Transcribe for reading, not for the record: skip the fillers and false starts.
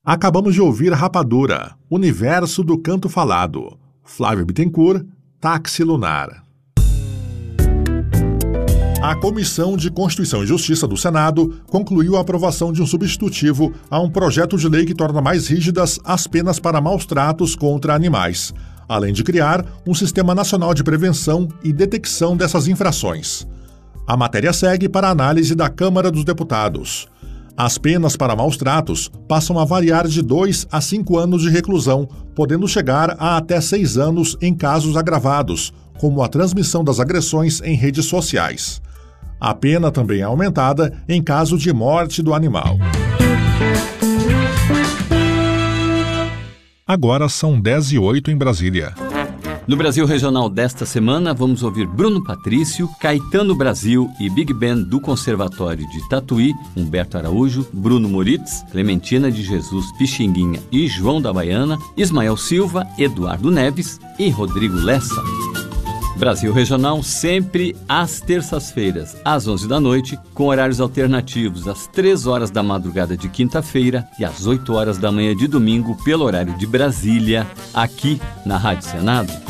Acabamos de ouvir Rapadura, Universo do Canto Falado. Flávio Bittencourt, Táxi Lunar. A Comissão de Constituição e Justiça do Senado concluiu a aprovação de um substitutivo a um projeto de lei que torna mais rígidas as penas para maus-tratos contra animais, além de criar um Sistema Nacional de Prevenção e Detecção dessas infrações. A matéria segue para a análise da Câmara dos Deputados. As penas para maus-tratos passam a variar de 2 a 5 anos de reclusão, podendo chegar a até 6 anos em casos agravados, como a transmissão das agressões em redes sociais. A pena também é aumentada em caso de morte do animal. Agora são 10h08 em Brasília. No Brasil Regional desta semana, vamos ouvir Bruno Patrício, Caetano Brasil e Big Band do Conservatório de Tatuí, Humberto Araújo, Bruno Moritz, Clementina de Jesus Pixinguinha e João da Baiana, Ismael Silva, Eduardo Neves e Rodrigo Lessa. Brasil Regional sempre às terças-feiras, às 11 da noite, com horários alternativos às 3 horas da madrugada de quinta-feira e às 8 horas da manhã de domingo, pelo horário de Brasília, aqui na Rádio Senado.